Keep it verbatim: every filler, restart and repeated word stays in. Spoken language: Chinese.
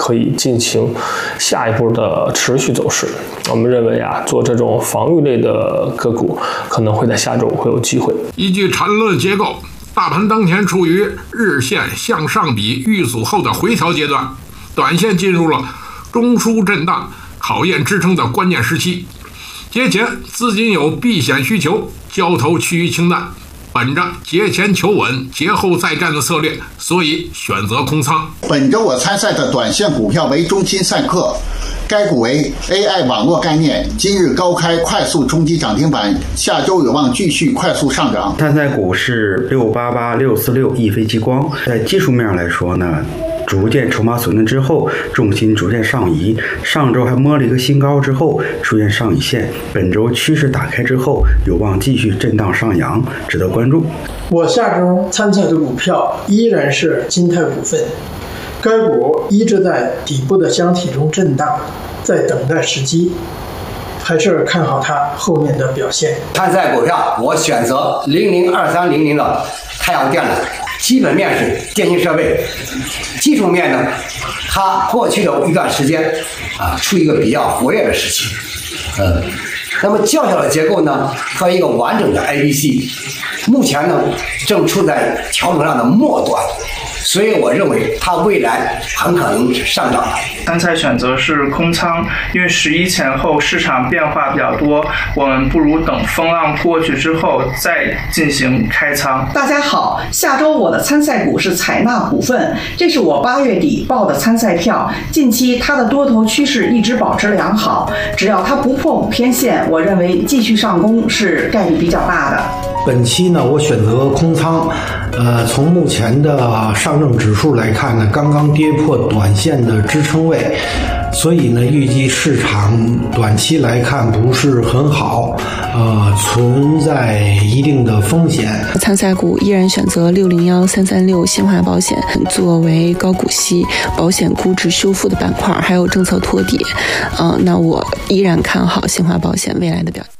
可以进行下一步的持续走势。我们认为啊，做这种防御类的个股可能会在下周会有机会。 依据缠论结构，大盘当前处于日线向上比遇阻后的回调阶段，短线进入了中枢震荡考验支撑的关键时期。节前资金有避险需求，交投趋于清淡，本着节前求稳节后再战的策略，所以选择空仓。 本周我参赛的短线股票为中芯散客，该股为 A I 网络概念，今日高开快速冲击涨停板，下周有望继续快速上涨。 参赛股是六八八六四六易飞激光。在技术面上来说呢，逐渐筹码损顿之后，重心逐渐上移，上周还摸了一个新高之后出现上影线，本周趋势打开之后有望继续震荡上扬，值得关注。 我下周参赛的股票依然是金泰股份，该股一直在底部的箱体中震荡，在等待时机，还是看好它后面的表现。 参赛股票我选择零零二三零零的太阳电缆，基本面是电信设备，技术面呢，它过去的一段时间啊处于一个比较活跃的时期，嗯，那么较小的结构呢和一个完整的 A B C， 目前呢正处在调整上的末端，所以我认为它未来很可能上涨。 参赛选择是空仓，因为十一前后市场变化比较多，我们不如等风浪过去之后再进行开仓。 大家好，下周我的参赛股是采纳股份，这是我八月底报的参赛票，近期它的多头趋势一直保持良好，只要它不破五天线，我认为继续上攻是概率比较大的。 本期呢，我选择空仓，呃，从目前的上证指数来看呢，刚刚跌破短线的支撑位，所以呢，预计市场短期来看不是很好，呃，存在一定的风险。 参赛股依然选择六零幺三三六新华保险作为高股息、保险估值修复的板块，还有政策托底，呃，那我依然看好新华保险未来的表现。